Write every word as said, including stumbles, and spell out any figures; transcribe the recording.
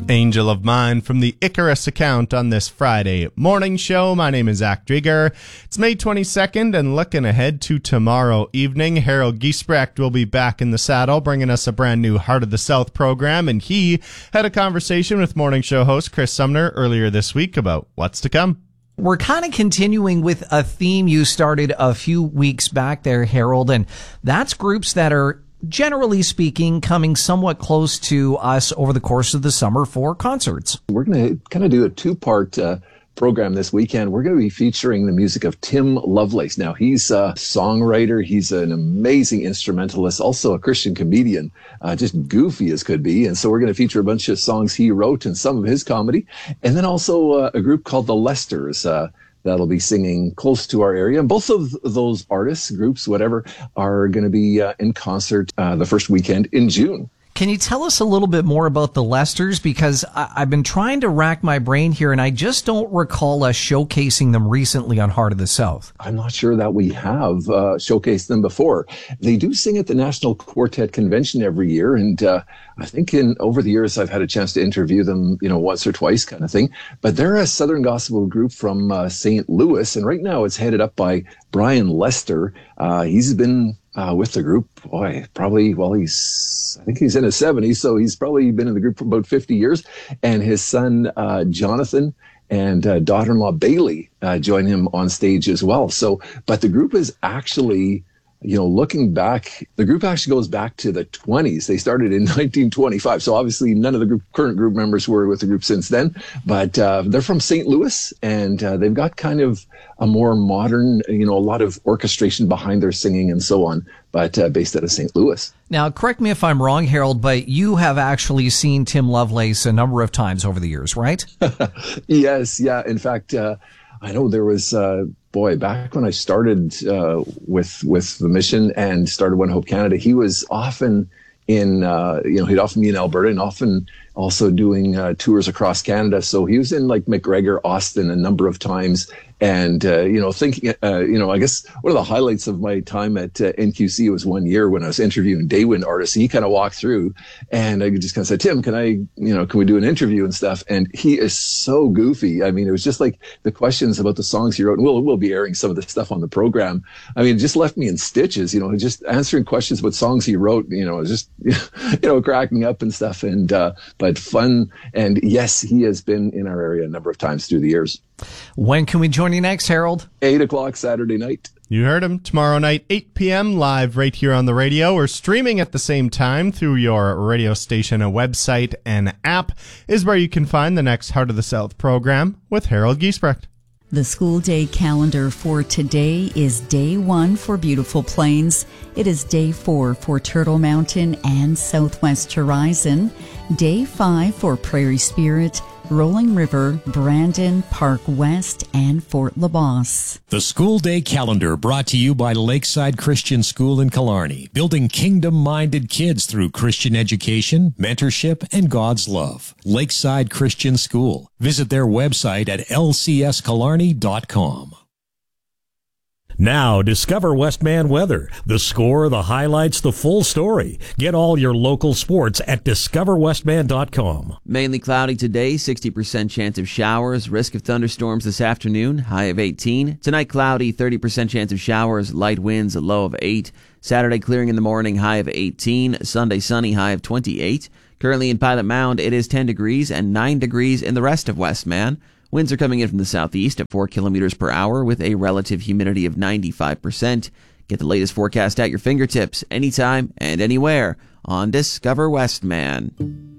Angel of Mine from the Icarus account on this Friday morning show. My name is Zach Drieger. It's May twenty-second, and looking ahead to tomorrow evening, Harold Giesbrecht will be back in the saddle, bringing us a brand new Heart of the South program, and he had a conversation with morning show host Chris Sumner earlier this week about what's to come. We're kind of continuing with a theme you started a few weeks back there, Harold, and that's groups that are, generally speaking, coming somewhat close to us over the course of the summer for concerts. We're going to kind of do a two-part uh, program this weekend. We're going to be featuring the music of Tim Lovelace. Now, he's a songwriter. He's an amazing instrumentalist, also a Christian comedian, uh, just goofy as could be. And so we're going to feature a bunch of songs he wrote and some of his comedy. And then also uh, a group called the Lesters, uh, that'll be singing close to our area. And both of those artists, groups, whatever, are going to be uh, in concert uh, the first weekend in June. Can you tell us a little bit more about the Lesters? Because I- I've been trying to rack my brain here, and I just don't recall us showcasing them recently on Heart of the South. I'm not sure that we have uh, showcased them before. They do sing at the National Quartet Convention every year, and uh, I think in over the years I've had a chance to interview them, you know, once or twice kind of thing. But they're a Southern gospel group from uh, Saint Louis, and right now it's headed up by Brian Lester. Uh, he's been Uh, with the group, boy, probably, well, he's, I think he's in his seventies, so he's probably been in the group for about fifty years. And his son, uh, Jonathan, and uh, daughter-in-law Bailey uh, join him on stage as well. So, but the group is actually, you know, looking back, the group actually goes back to the twenties. They started in nineteen twenty-five. So obviously none of the group, current group members were with the group since then, but uh, they're from Saint Louis, and uh, they've got kind of a more modern, you know, a lot of orchestration behind their singing and so on, but uh, based out of Saint Louis. Now, correct me if I'm wrong, Harold, but you have actually seen Tim Lovelace a number of times over the years, right? Yes. Yeah. In fact, uh, I know there was, uh, boy, back when I started uh, with with the mission and started One Hope Canada, he was often in, uh, you know, he'd often be in Alberta and often also doing uh, tours across Canada. So he was in like McGregor, Austin a number of times. And, uh, you know, thinking, uh, you know, I guess one of the highlights of my time at uh, N Q C was one year when I was interviewing Daywind artists. He kind of walked through and I just kind of said, Tim, can I, you know, can we do an interview and stuff? And he is so goofy. I mean, it was just like the questions about the songs he wrote. And we'll, we'll be airing some of the stuff on the program. I mean, it just left me in stitches, you know, just answering questions about songs he wrote, you know, just, you know, cracking up and stuff. And, uh, but fun. And yes, he has been in our area a number of times through the years. When can we join you next, Harold? Eight o'clock Saturday night. You heard him. Tomorrow night, eight p.m., live right here on the radio, or streaming at the same time through your radio station, a website, and app is where you can find the next Heart of the South program with Harold Giesbrecht. The school day calendar for today is day one for Beautiful Plains. It is day four for Turtle Mountain and Southwest Horizon. Day five for Prairie Spirit, Rolling River, Brandon, Park West, and Fort LaBosse. The school day calendar brought to you by Lakeside Christian School in Killarney, building kingdom-minded kids through Christian education, mentorship, and God's love. Lakeside Christian School. Visit their website at l c s killarney dot com. Now, discover Westman Weather. The score, the highlights, the full story. Get all your local sports at discover westman dot com. Mainly cloudy today, sixty percent chance of showers, risk of thunderstorms this afternoon, high of eighteen. Tonight, cloudy, thirty percent chance of showers, light winds, a low of eight. Saturday, clearing in the morning, high of eighteen. Sunday, sunny, high of twenty-eight. Currently in Pilot Mound, it is ten degrees and nine degrees in the rest of Westman. Winds are coming in from the southeast at four kilometers per hour with a relative humidity of ninety-five percent. Get the latest forecast at your fingertips anytime and anywhere on Discover Westman.